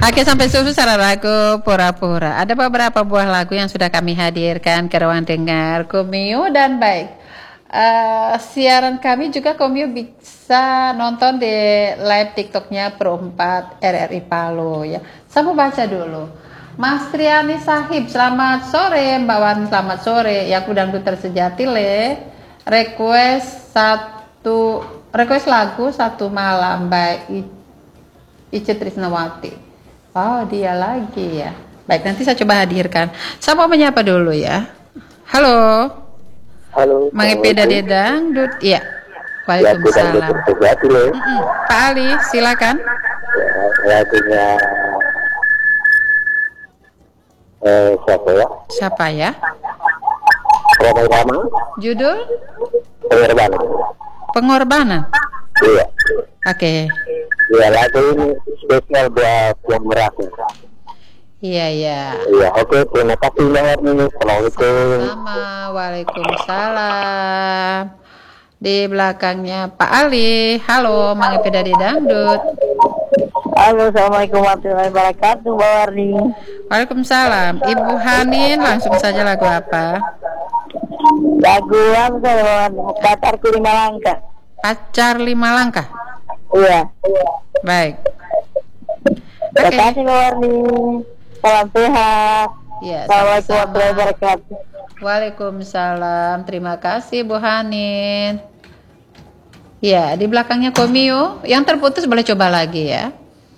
Oke, sampai selesai lagu pura-pura. Ada beberapa buah lagu yang sudah kami hadirkan ke ruang dengar Komio dan baik. Siaran kami juga Komio bisa nonton di live TikToknya Pro 4 RRI Palu ya. Saya mau baca dulu. Mas Triani Sahib, selamat sore. Mbak Wan, selamat sore. Yaku Dangdut Tersejati le. Request lagu satu malam by Ice Trisnawati. Oh, dia lagi ya. Baik, nanti saya coba hadirkan. Saya mau menyapa dulu ya. Halo. Halo. Mang Epeda Dedang, Dut. Iya. Waalaikumsalam. Pak Ali, silakan. Lagunya siapa ya? Siapa ya? Rama. Judul? Pengorbanan. Pengorbanan. Iya. Oke. Ya, lagu ini spesial buat yang merasa. Iya, iya. Iya, oke. Terima kasih banget nih. Assalamualaikum. Sama, waalaikumsalam. Di belakangnya Pak Ali. Halo, Mang Epeda Dangdut. Halo, assalamualaikum warahmatullahi wabarakatuh, Mbak Warni. Waalaikumsalam. Ibu Hanin, langsung saja lagu apa? Lagu apa? Pacarku 5 langkah. Pacar 5 langkah. Iya. Baik. Terima kasih, Mbak Warni. Salam sehat. Ya, Assalamualaikum warahmatullahi wabarakatuh. Waalaikumsalam. Terima kasih Bu Hanin. Ya, di belakangnya Komio. Yang terputus boleh coba lagi ya.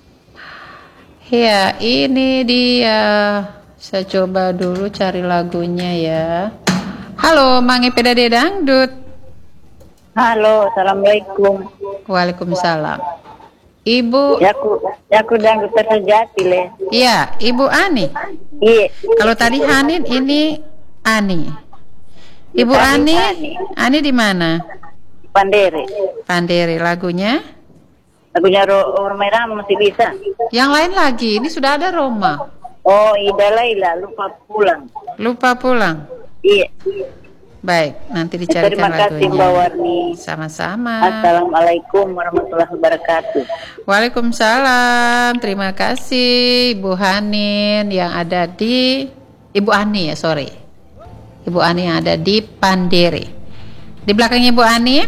Ya, ini dia. Saya coba dulu cari lagunya ya. Halo, Mang Epeda Dangdut. Halo, assalamualaikum. Waalaikumsalam. Ibu. Yaku Dangdut Tersejati le. Iya, Ibu Ani. Iya. Kalau tadi Hanin, ini Ani. Ibu Ani. Ani di mana? Pandere. Pandere. Lagunya? Lagunya Roma Irama masih bisa. Yang lain lagi. Ini sudah ada Roma. Oh, Ida Laila, lupa pulang. Lupa pulang. Iya. Baik, nanti dicarikan Terima kasih, lagunya. Mbak Warni. Sama-sama. Assalamualaikum warahmatullahi wabarakatuh. Waalaikumsalam. Terima kasih Ibu Hanin yang ada di Ibu Ani ya, sorry. Ibu Ani yang ada di Pandere. Di belakangnya Ibu Ani.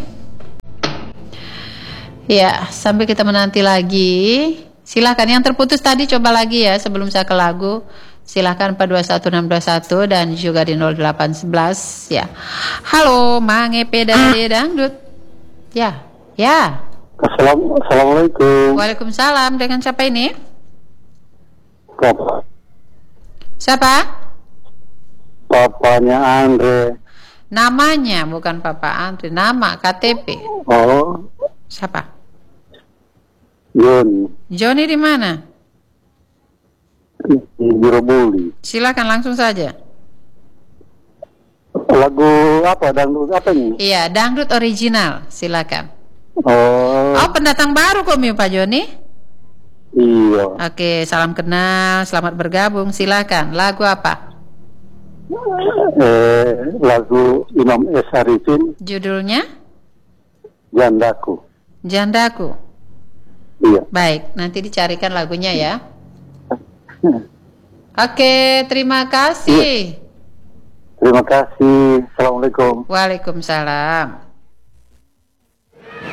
Ya, sambil kita menanti lagi. Silakan yang terputus tadi coba lagi ya sebelum saya ke lagu. Silahkan 421621 dan juga di 0811 ya. Halo, Mang Epeda Dangdut. Ya, ya. Assalamualaikum. Waalaikumsalam. Dengan siapa ini? Papa. Siapa? Papanya Andre. Namanya bukan Papa Andre, nama KTP. Oh, Siapa? Joni. Joni di mana? Di Birobuli. Silakan langsung saja. Lagu apa? Dangdut apa nih? Iya, dangdut original. Silakan. Oh, Pendatang baru kok Pak Joni? iya. Oke, salam kenal, selamat bergabung. Silakan. Lagu apa? Lagu Imam S. Arifin, Judulnya? Jandaku. Jandaku. Iya. Baik, nanti dicarikan lagunya ya. Oke, terima kasih. Terima kasih. Assalamualaikum. Waalaikumsalam.